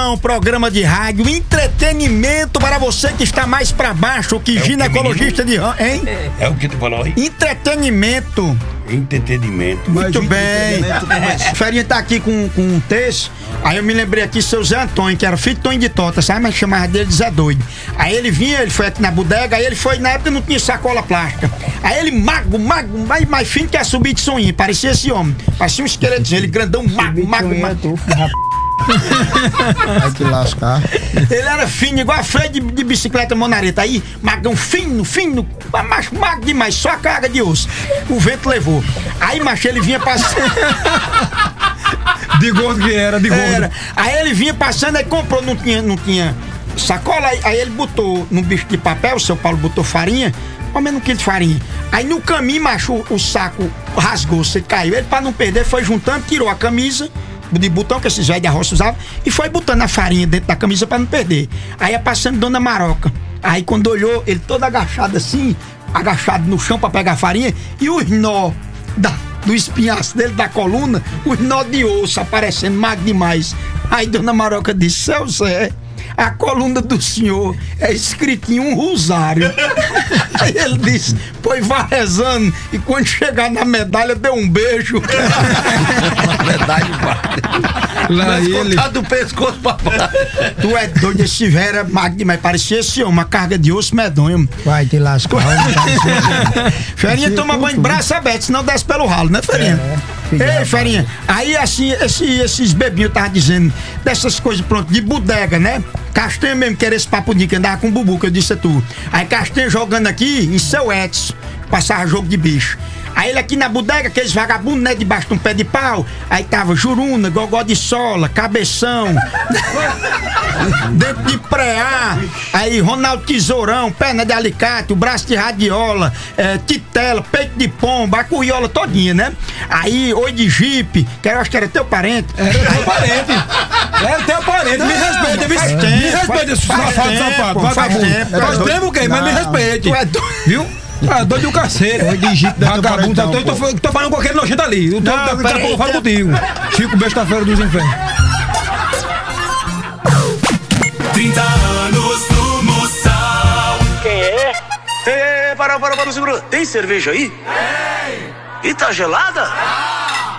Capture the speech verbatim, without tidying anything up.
Moção, programa de rádio, entretenimento para você que está mais pra baixo que é ginecologista de rã, hein? É o que tu falou aí? Entretenimento. Entretenimento. Muito bem. Ferinha tá aqui com, com um texto. Aí eu me lembrei aqui, seu Zé Antônio, que era filho de Tonho de Tota, sabe? Mas chamava dele de Zé Doido. Aí ele vinha, ele foi aqui na bodega, aí ele foi, na época não tinha sacola plástica. Aí ele magro, magro, mais, mais fino que a subir de sonhinho. Parecia esse homem. Parecia um esqueleto, ele grandão, magro, magro, magro. Vai te lascar. Ele era fino, igual a freio de, de bicicleta monareta. Aí, magão fino, fino, macho magro demais, só a carga de osso. O vento levou. Aí, macho, ele vinha passando. De gordo que era, de gordo. Era. Aí ele vinha passando, aí comprou, não tinha, não tinha sacola, aí, aí ele botou num bicho de papel, o seu Paulo botou farinha, ao menos um quilo de farinha. Aí no caminho, macho, o, o saco rasgou, você caiu. Ele, pra não perder, foi juntando, tirou a camisa de botão que esses velhos da roça usavam e foi botando a farinha dentro da camisa pra não perder. Aí ia passando Dona Maroca. Aí quando olhou, ele todo agachado assim, agachado no chão pra pegar a farinha, e os nó da, do espinhaço dele, da coluna, os nó de osso aparecendo magro demais. Aí Dona Maroca disse: seu Zé, a coluna do senhor é escritinho um rosário. Aí ele disse: pois vá rezando, e quando chegar na medalha, dê um beijo. Medalha lá ele do pescoço pra baixo. Tu é doido, esse velho era magro demais, parecia esse homem, uma carga de osso medonho. Vai te lascar. Ferinha toma banho de braço aberto, senão desce pelo ralo, né, Ferinha? É. Ei, Ferinha, aí assim, esse, esses bebinhos tava dizendo dessas coisas, pronto, de bodega, né? Castanha mesmo, que era esse papudinho que andava com o Bubu, que eu disse a tu. Aí Castanha jogando aqui em seu Edson, passava jogo de bicho. Aí ele aqui na bodega, aqueles vagabundos, né, debaixo de um pé de pau. Aí tava Juruna, Gogó de Sola, Cabeção, dentro de preá. Aí Ronaldo Tesourão, perna de alicate, o braço de radiola, é, titela, peito de pomba, a cuiola todinha, né? Aí oi de jipe, que eu acho que era teu parente. Era teu parente. Era teu parente, não, me respeita, me, faz me tempo, respeita, esse safado, safado, vagabundo. Faz tempo que, mas me respeite. Viu? Ah, doido do cacete. Vagabundo, eu tô, tô, tô falando com aquele nojento ali. Eu tô, não, daqui a pouco eu falo contigo. Chico, besta-feira dos infernos. trinta anos do Moção. Quem é? Ei, ei, para, para, para, segura. Tem cerveja aí? Tem. E tá gelada?